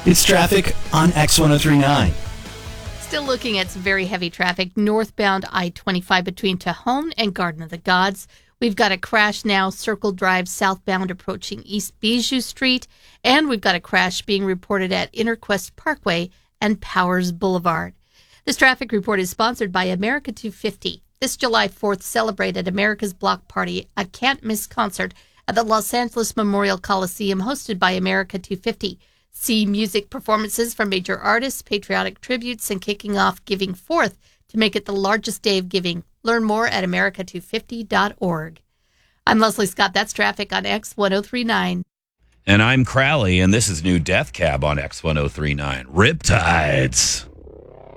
It's traffic on X1039. Still looking at some very heavy traffic northbound I-25 between Tejon and Garden of the Gods. We've got a crash now, Circle Drive southbound approaching East Bijou Street. And we've got a crash being reported at Interquest Parkway and Powers Boulevard. This traffic report is sponsored by America 250. This July 4th celebrated America's Block Party, a can't-miss concert at the Los Angeles Memorial Coliseum hosted by America 250. See music performances from major artists, patriotic tributes, and kicking off Giving Forth to make it the largest day of giving. Learn more at america250.org. I'm Leslie Scott. That's traffic on X1039. And I'm Crowley, and this is new Death Cab on X1039. Riptides.